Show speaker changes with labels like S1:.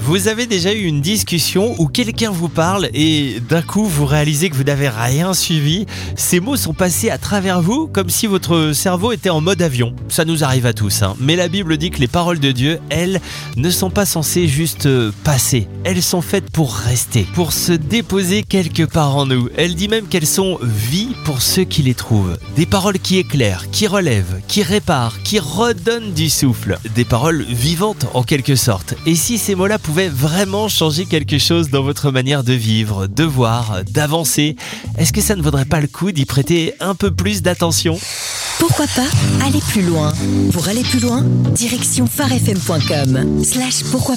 S1: Vous avez déjà eu une discussion où quelqu'un vous parle et d'un coup vous réalisez que vous n'avez rien suivi. Ces mots sont passés à travers vous comme si votre cerveau était en mode avion. Ça nous arrive à tous, hein. Mais la Bible dit que les paroles de Dieu, elles, ne sont pas censées juste passer. Elles sont faites pour rester, pour se déposer quelque part en nous. Elle dit même qu'elles sont vie pour ceux qui les trouvent. Des paroles qui éclairent, qui relèvent, qui réparent, qui redonnent du souffle. Des paroles vivantes en quelque sorte. Et si ces mots-là pouvaient vraiment changer quelque chose dans votre manière de vivre, de voir, d'avancer, est-ce que ça ne vaudrait pas le coup d'y prêter un peu plus d'attention ?
S2: Pourquoi pas aller plus loin ? Pour aller plus loin, direction farfm.com/pourquoi